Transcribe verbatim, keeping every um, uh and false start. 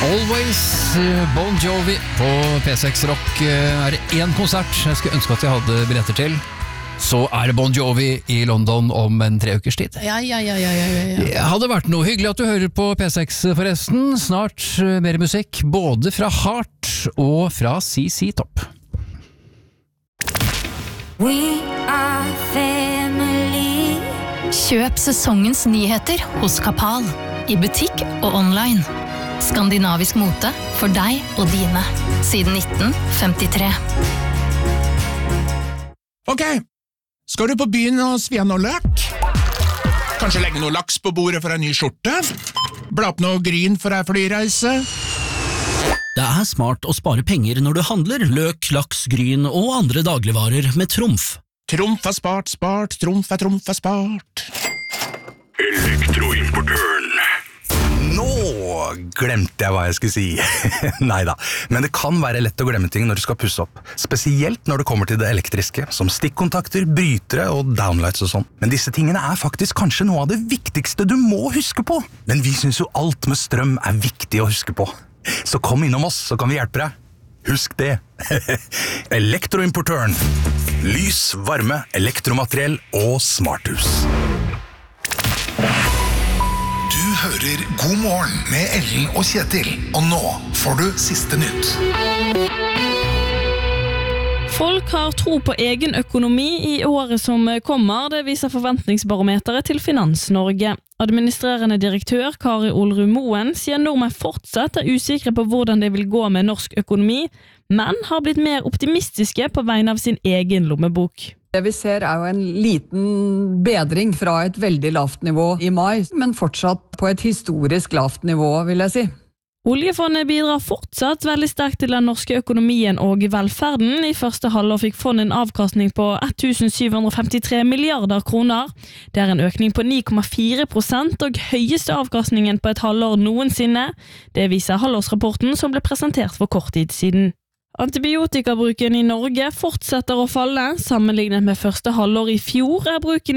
Always, Bon Jovi på P seks Rock. Er det en konsert jeg skulle ønske at jeg hadde billetter til, så er det Bon Jovi i London om en tre ukers tid. Ja, ja, ja, ja, ja, ja. Det hadde vært noe hyggelig at du hører på P seks forresten. Snart mer musikk, både fra Heart og fra C C Top. We are family. Kjøp sesongens nyheter hos Kapal, i butikk og online. Skandinavisk mote for deg og dine, siden nitten femtitre. Ok, skal du på byen og svia noe løk? Kanskje legge noe laks på bordet for en ny skjorte? Bla opp noe gryn for ei flyreise? Det er smart å spare penger når du handler løk, laks, gryn og andre dagligvarer med Trumf. Trumf er spart, spart, Trumf er Trumf er spart. Elektroimportøren. Nå glemte jeg hva jeg skulle si. Neida, men det kan være lett å glemme ting når du skal pusse opp. Spesielt når det kommer til det elektriske, som stikkontakter, brytere og downlights og sånn. Men disse tingene er faktisk kanskje noe av det viktigste du må huske på. Men vi synes jo alt med strøm er viktig å huske på. Så kom innom oss, så kan vi hjelpe deg. Husk det. Elektroimportøren. Lys, varme, elektromateriell og smarthus. Du hører God morgen med Ellen og Kjetil, og nå får du siste nytt. Folk har tro på egen økonomi i året som kommer, det viser forventningsbarometeret til Finans-Norge. Administrerende direktør Kari Olrud Moen sier nordmenn fortsatt er usikre på hvordan det vil gå med norsk økonomi, men har blitt mer optimistiske på vegne av sin egen lommebok. Det vi ser er jo en liten bedring fra et veldig lavt nivå i mai, men fortsatt på et historisk lavt nivå, vil jeg si. Oljefondet bidrar fortsatt veldig sterkt til den norske økonomien og velferden. I første halvår fikk fondet en avkastning på tusen syv hundre femtitre milliarder kroner. Det er en økning på ni komma fire prosent og høyeste avkastningen på et halvår noensinne. Det viser halvårsrapporten som ble presentert for kort tid siden. Antibiotikabruken i Norge fortsetter å falle. Sammenlignet med første halvår i fjor er bruken